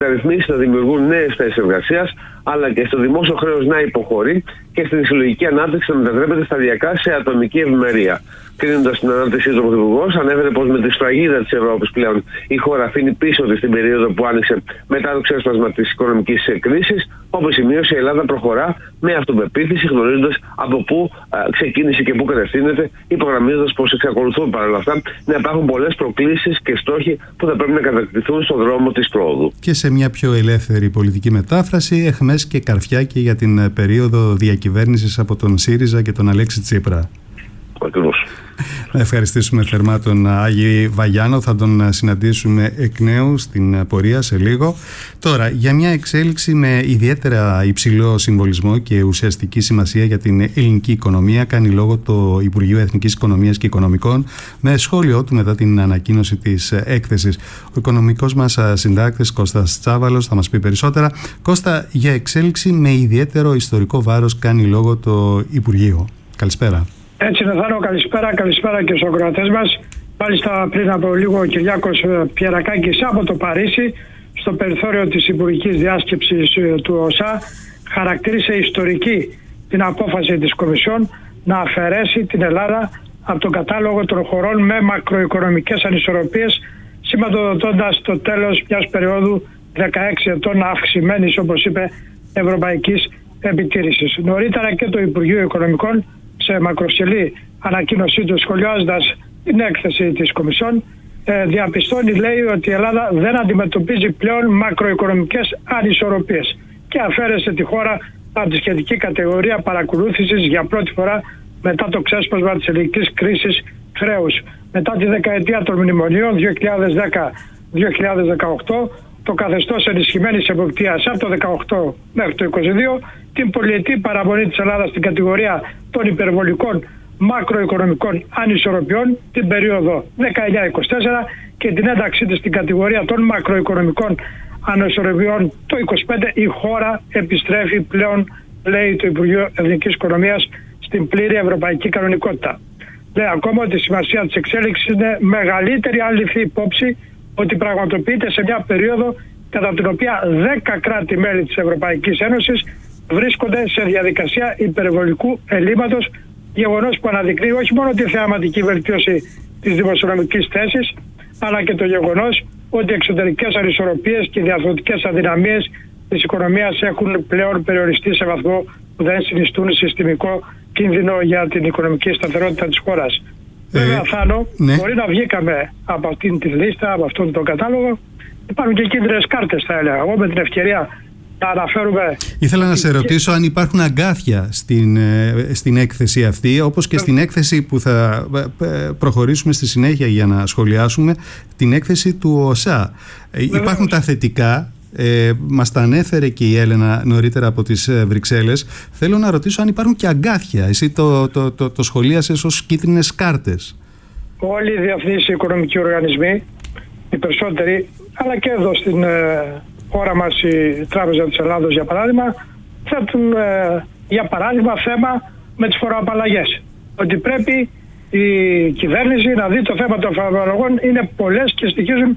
μεταρρυθμίσεις να δημιουργούν νέες θέσεις εργασίας, αλλά και στο δημόσιο χρέος να υποχωρεί και στην συλλογική ανάπτυξη να μετατρέπεται σταδιακά σε ατομική ευημερία. Κρίνοντας την ανάπτυξή του, ο Πρωθυπουργός ανέφερε πως με τη σφραγίδα της Ευρώπης πλέον η χώρα αφήνει πίσω της την περίοδο που άνοιξε μετά το ξέσπασμα της οικονομικής κρίσης. Όπως σημείωσε, η Ελλάδα προχωρά με αυτοπεποίθηση, γνωρίζοντας από πού ξεκίνησε και πού κατευθύνεται, υπογραμμίζοντας πως εξακολουθούν παρόλα αυτά να υπάρχουν πολλές προκλήσεις και στόχοι που θα πρέπει να κατακτηθούν στον δρόμο της πρόοδου. Και σε μια πιο ελεύθερη πολιτική μετάφραση, εχμές και καρφιάκι για την περίοδο διακυβέρνησης από τον ΣΥΡΙΖΑ και τον Αλέξη Τσίπρα. Ακριβώς. Να ευχαριστήσουμε θερμά τον Άγη Βαγιάνο. Θα τον συναντήσουμε εκ νέου στην πορεία σε λίγο. Τώρα, για μια εξέλιξη με ιδιαίτερα υψηλό συμβολισμό και ουσιαστική σημασία για την ελληνική οικονομία, κάνει λόγο το Υπουργείο Εθνικής Οικονομίας και Οικονομικών με σχόλιο του μετά την ανακοίνωση της έκθεσης. Ο οικονομικός μας συντάκτης Κώστας Τσάβαλος θα μας πει περισσότερα. Κώστα, για εξέλιξη με ιδιαίτερο ιστορικό βάρος κάνει λόγο το Υπουργείο. Καλησπέρα. Έτσι είναι, Θάνο, καλησπέρα και στους ακροατές μας. Μάλιστα πριν από λίγο ο Κυριάκος Πιερακάκης από το Παρίσι, στο περιθώριο της Υπουργικής Διάσκεψης του ΟΣΑ, χαρακτήρισε ιστορική την απόφαση της Κομισιόν να αφαιρέσει την Ελλάδα από τον κατάλογο των χωρών με μακροοικονομικές ανισορροπίες, σηματοδοτώντας το τέλος μιας περίοδου 16 ετών αυξημένης, όπως είπε, ευρωπαϊκής επιτήρησης. Νωρίτερα και το Υπουργείο Οικονομικών, σε μακροσκελή ανακοίνωσή του, σχολιάζοντας την έκθεση της Κομισιόν, διαπιστώνει, λέει, ότι η Ελλάδα δεν αντιμετωπίζει πλέον μακροοικονομικές ανισορροπίες και αφαίρεσε τη χώρα από τη σχετική κατηγορία παρακολούθησης για πρώτη φορά μετά το ξέσπασμα της ελληνικής κρίσης χρέους. Μετά τη δεκαετία των μνημονίων 2010-2018, το καθεστώς ενισχυμένης εποπτείας από το 2018 μέχρι το 2022, την πολυετή παραμονή της Ελλάδας στην κατηγορία των υπερβολικών μακροοικονομικών ανισορροπιών την περίοδο 19-24 και την ένταξή της στην κατηγορία των μακροοικονομικών ανισορροπιών το 25, η χώρα επιστρέφει πλέον, λέει το Υπουργείο Εθνικής Οικονομίας, στην πλήρη ευρωπαϊκή κανονικότητα. Λέει ακόμα ότι η σημασία της εξέλιξης είναι μεγαλύτερη αν ληφθεί υπόψη ότι πραγματοποιείται σε μια περίοδο κατά την οποία 10 κράτη-μέλη της Ευρωπαϊκής Ένωσης βρίσκονται σε διαδικασία υπερβολικού ελλείμματος, γεγονός που αναδεικνύει όχι μόνο τη θεαματική βελτίωση της δημοσιονομικής θέσης, αλλά και το γεγονός ότι οι εξωτερικές ανισορροπίες και οι διαρθρωτικές αδυναμίες της οικονομίας έχουν πλέον περιοριστεί σε βαθμό που δεν συνιστούν συστημικό κίνδυνο για την οικονομική σταθερότητα της χώρας. Βέβαια, Θάνο, ναι. Μπορεί να βγήκαμε από αυτήν τη λίστα, από αυτόν τον κατάλογο. Υπάρχουν και κίνδυνες κάρτες, θα έλεγα. Εγώ με την ευκαιρία να αναφέρουμε. Ήθελα να σε ρωτήσω αν υπάρχουν αγκάθια στην έκθεση αυτή, όπως και στην έκθεση που θα προχωρήσουμε στη συνέχεια για να σχολιάσουμε, την έκθεση του ΟΣΑ. Υπάρχουν τα θετικά. Μας τα ανέφερε και η Έλενα νωρίτερα από τις Βρυξέλλες. Θέλω να ρωτήσω αν υπάρχουν και αγκάθια. Εσύ το σχολίασες ως κίτρινες κάρτες. Όλοι οι διεθνείς οικονομικοί οργανισμοί, οι περισσότεροι, αλλά και εδώ στην χώρα μας η Τράπεζα της Ελλάδος για παράδειγμα, θέτουν για παράδειγμα θέμα με τις φοροαπαλλαγές. Ότι πρέπει η κυβέρνηση να δει το θέμα των φοροαπαλλαγών, είναι πολλές και στοιχίζουν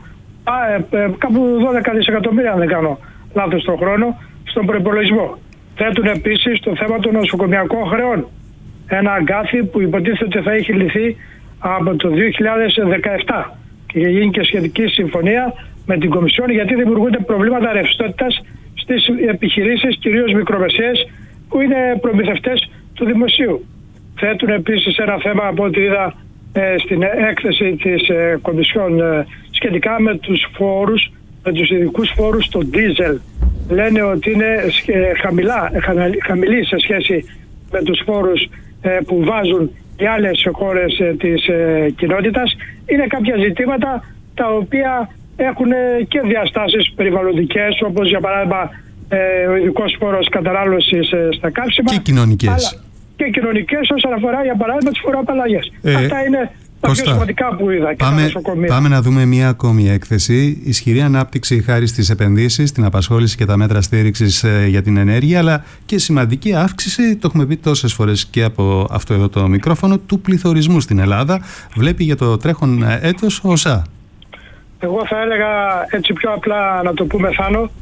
κάπου 12 δισεκατομμύρια, αν δεν κάνω λάθος, τον χρόνο στον προϋπολογισμό. Θέτουν επίσης το θέμα των νοσοκομιακών χρεών. Ένα αγκάθι που υποτίθεται ότι θα έχει λυθεί από το 2017 και γίνει και σχετική συμφωνία με την Κομισιόν, γιατί δημιουργούνται προβλήματα ρευστότητας στις επιχειρήσεις, κυρίως μικρομεσαίες, που είναι προμηθευτές του δημοσίου. Θέτουν επίσης ένα θέμα, από ό,τι είδα στην έκθεση της Κομισιόν, σχετικά με τους φόρους, με τους ειδικούς φόρους στο ντίζελ. Λένε ότι είναι χαμηλή σε σχέση με τους φόρους που βάζουν οι άλλες χώρες της κοινότητας. Είναι κάποια ζητήματα τα οποία έχουν και διαστάσεις περιβαλλοντικές, όπως για παράδειγμα ο ειδικός φόρος κατανάλωσης στα καύσιμα. Και κοινωνικές. Και κοινωνικές όσον αφορά για παράδειγμα τις φοροαπαλλαγές. Αυτά είναι τα πιο σημαντικά που είδα. Πάμε να δούμε μία ακόμη έκθεση. Ισχυρή ανάπτυξη χάρη στις επενδύσεις, την απασχόληση και τα μέτρα στήριξης για την ενέργεια, αλλά και σημαντική αύξηση, το έχουμε πει τόσες φορές και από αυτό εδώ το μικρόφωνο, του πληθωρισμού στην Ελλάδα. Βλέπει για το τρέχον έτος ο ΟΣΑ. Εγώ θα έλεγα έτσι πιο απλά να το πούμε, Θάνο,